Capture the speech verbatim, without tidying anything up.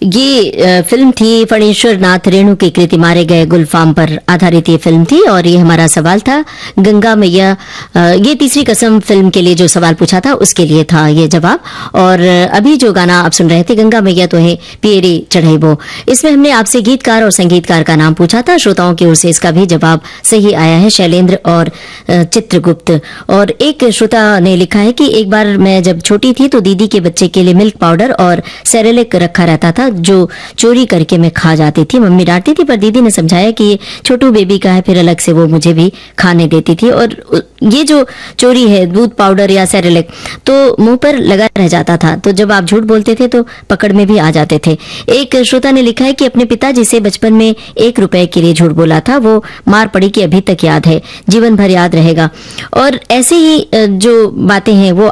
ये फिल्म थी फणीश्वर नाथ रेणु की कृति मारे गए गुलफाम पर आधारित ये फिल्म थी और ये हमारा सवाल था गंगा मैया। ये तीसरी कसम फिल्म के लिए जो सवाल पूछा था उसके लिए था ये जवाब। और अभी जो गाना आप सुन रहे थे गंगा मैया तो है पियरी चढ़ई वो, इसमें हमने आपसे गीतकार और संगीतकार का नाम पूछा था। श्रोताओं की ओर से इसका भी जवाब सही आया है, शैलेंद्र और चित्रगुप्त। और एक श्रोता ने लिखा है कि एक बार मैं जब छोटी थी तो दीदी के बच्चे के लिए मिल्क पाउडर और सेरेलिक रखा रहता था जो चोरी करके मैं खा जाती थी। मम्मी डांटती थी पर दीदी ने समझाया कि ये छोटू बेबी का है, फिर अलग से वो मुझे भी खाने देती थी। और ये जो चोरी है दूध पाउडर या सेरेलिक तो मुंह पर लगा रह जाता था, तो जब आप झूठ बोलते थे तो पकड़ में भी आ जाते थे। एक श्रोता ने लिखा है कि अपने पिताजी से बचपन में एक रुपए के लिए झूठ बोला था, वो मार पड़ी कि अभी तक याद है, जीवन भर याद रहेगा। और ऐसे ही जो बातें हैं वो